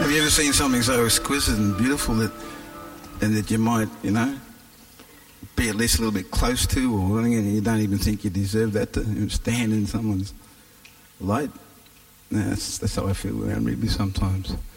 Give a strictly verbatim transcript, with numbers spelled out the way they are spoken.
Have you ever seen something so exquisite and beautiful that, and that you might, you know, be at least a little bit close to, or and you don't even think you deserve that to stand in someone's light? No, that's, that's how I feel around Ridley sometimes.